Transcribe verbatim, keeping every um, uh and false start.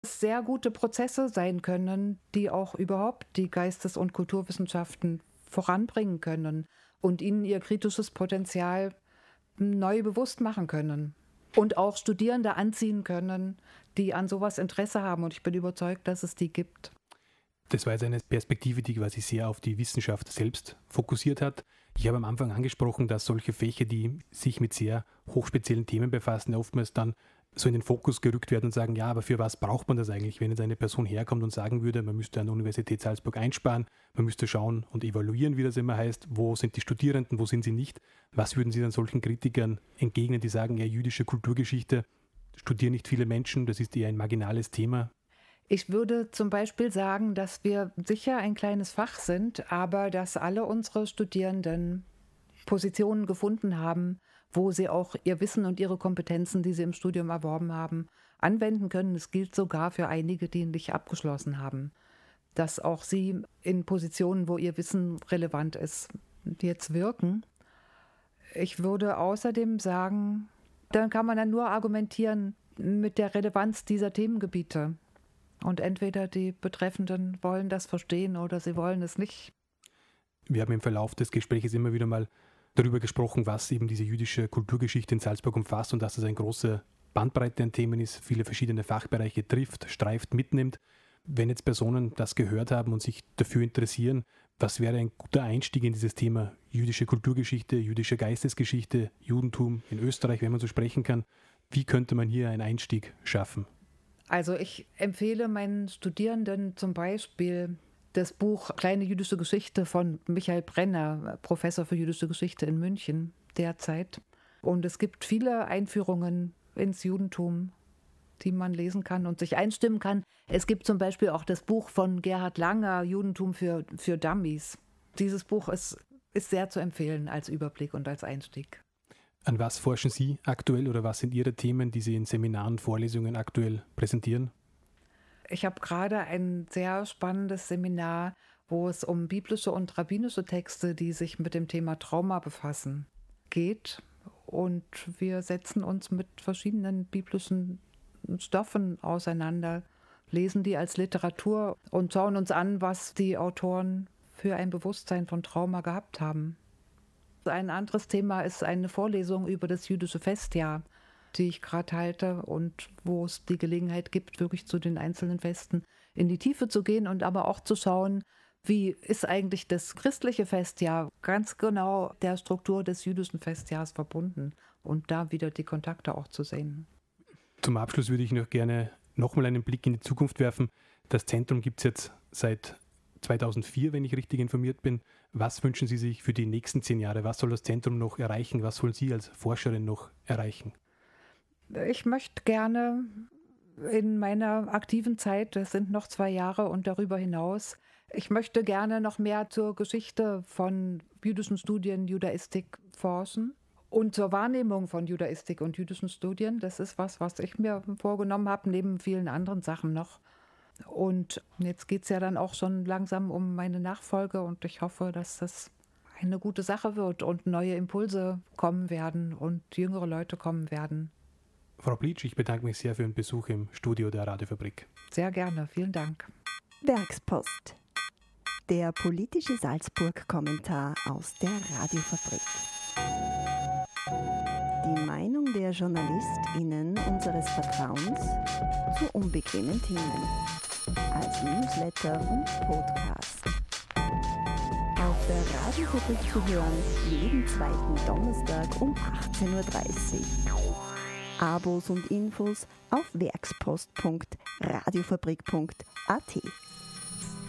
sehr gute Prozesse sein können, die auch überhaupt die Geistes- und Kulturwissenschaften voranbringen können und ihnen ihr kritisches Potenzial neu bewusst machen können. Und auch Studierende anziehen können, die an sowas Interesse haben. Und ich bin überzeugt, dass es die gibt. Das war jetzt eine Perspektive, die quasi sehr auf die Wissenschaft selbst fokussiert hat. Ich habe am Anfang angesprochen, dass solche Fächer, die sich mit sehr hochspeziellen Themen befassen, oftmals dann so in den Fokus gerückt werden und sagen, ja, aber für was braucht man das eigentlich, wenn jetzt eine Person herkommt und sagen würde, man müsste an der Universität Salzburg einsparen, man müsste schauen und evaluieren, wie das immer heißt, wo sind die Studierenden, wo sind sie nicht. Was würden Sie dann solchen Kritikern entgegnen, die sagen, ja, jüdische Kulturgeschichte studieren nicht viele Menschen, das ist eher ein marginales Thema? Ich würde zum Beispiel sagen, dass wir sicher ein kleines Fach sind, aber dass alle unsere Studierenden Positionen gefunden haben, wo sie auch ihr Wissen und ihre Kompetenzen, die sie im Studium erworben haben, anwenden können. Es gilt sogar für einige, die nicht abgeschlossen haben, dass auch sie in Positionen, wo ihr Wissen relevant ist, jetzt wirken. Ich würde außerdem sagen, dann kann man dann nur argumentieren mit der Relevanz dieser Themengebiete. Und entweder die Betreffenden wollen das verstehen oder sie wollen es nicht. Wir haben im Verlauf des Gesprächs immer wieder mal darüber gesprochen, was eben diese jüdische Kulturgeschichte in Salzburg umfasst und dass es eine große Bandbreite an Themen ist, viele verschiedene Fachbereiche trifft, streift, mitnimmt. Wenn jetzt Personen das gehört haben und sich dafür interessieren, was wäre ein guter Einstieg in dieses Thema jüdische Kulturgeschichte, jüdische Geistesgeschichte, Judentum in Österreich, wenn man so sprechen kann? Wie könnte man hier einen Einstieg schaffen? Also ich empfehle meinen Studierenden zum Beispiel das Buch Kleine jüdische Geschichte von Michael Brenner, Professor für jüdische Geschichte in München derzeit. Und es gibt viele Einführungen ins Judentum, die man lesen kann und sich einstimmen kann. Es gibt zum Beispiel auch das Buch von Gerhard Langer, Judentum für, für Dummies. Dieses Buch ist, ist sehr zu empfehlen als Überblick und als Einstieg. An was forschen Sie aktuell oder was sind Ihre Themen, die Sie in Seminaren, Vorlesungen aktuell präsentieren? Ich habe gerade ein sehr spannendes Seminar, wo es um biblische und rabbinische Texte, die sich mit dem Thema Trauma befassen, geht. Und wir setzen uns mit verschiedenen biblischen Stoffen auseinander, lesen die als Literatur und schauen uns an, was die Autoren für ein Bewusstsein von Trauma gehabt haben. Ein anderes Thema ist eine Vorlesung über das jüdische Festjahr, die ich gerade halte und wo es die Gelegenheit gibt, wirklich zu den einzelnen Festen in die Tiefe zu gehen und aber auch zu schauen, wie ist eigentlich das christliche Festjahr ganz genau der Struktur des jüdischen Festjahrs verbunden und da wieder die Kontakte auch zu sehen. Zum Abschluss würde ich noch gerne nochmal einen Blick in die Zukunft werfen. Das Zentrum gibt es jetzt seit zweitausendvier, wenn ich richtig informiert bin. Was wünschen Sie sich für die nächsten zehn Jahre? Was soll das Zentrum noch erreichen? Was wollen Sie als Forscherin noch erreichen? Ich möchte gerne in meiner aktiven Zeit, das sind noch zwei Jahre und darüber hinaus, ich möchte gerne noch mehr zur Geschichte von jüdischen Studien, Judaistik forschen und zur Wahrnehmung von Judaistik und jüdischen Studien. Das ist was, was ich mir vorgenommen habe, neben vielen anderen Sachen noch. Und jetzt geht es ja dann auch schon langsam um meine Nachfolge und ich hoffe, dass das eine gute Sache wird und neue Impulse kommen werden und jüngere Leute kommen werden. Frau Blitsch, ich bedanke mich sehr für den Besuch im Studio der Radiofabrik. Sehr gerne, vielen Dank. Werkspost. Der politische Salzburg-Kommentar aus der Radiofabrik. Die Meinung der JournalistInnen unseres Vertrauens zu unbequemen Themen. Als Newsletter und Podcast. Auf der Radiofabrik zu hören, jeden zweiten Donnerstag um achtzehn Uhr dreißig. Abos und Infos auf werkspost punkt radiofabrik punkt a t.